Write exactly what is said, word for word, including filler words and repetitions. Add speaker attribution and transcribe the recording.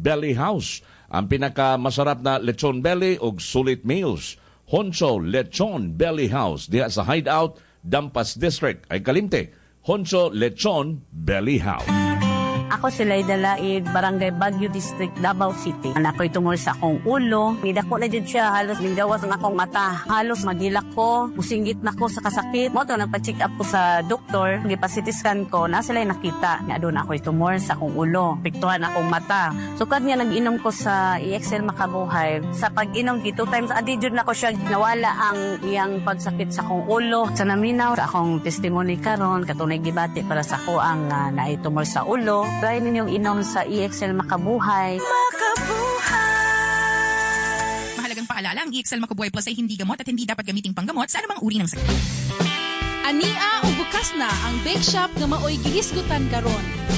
Speaker 1: Belly House. Ang pinakamasarap na lechon belly o sulit meals. Honcho Lechon Belly House diha sa Hideout, Dampas District. Ay kalimte, Honcho Lechon Belly House.
Speaker 2: Ako si Layda Laid, Barangay Baguio District, Davao City. Anak ko'y tungol sa akong ulo. Nidako na dyan siya, halos ninggawas ng akong mata. Halos magilak ko, musinggit na ko sa kasakit. Mo to, nagpa-check up ko sa doktor. Nagpa-citiscan ko, na sila nakita. Nga doon ako'y tumor sa akong ulo. Piktuhan akong mata. So kad nga nag-inom ko sa E X L Makabuhay, sa pag-inom dito, times a day dyan ako siya, nawala ang iyang pagsakit sa akong ulo. Sa naminaw, sa akong testimony karon katunay gibati para sa ko ang uh, naitumor sa ulo. Try ninyong inom sa E X L Makabuhay.
Speaker 3: Makabuhay! Mahalagang paalala, ang E X L Makabuhay Plus ay hindi gamot at hindi dapat gamiting panggamot sa anumang uri ng sakit.
Speaker 4: Ania o bukas na ang bake shop nga maoy gihisgutan karon.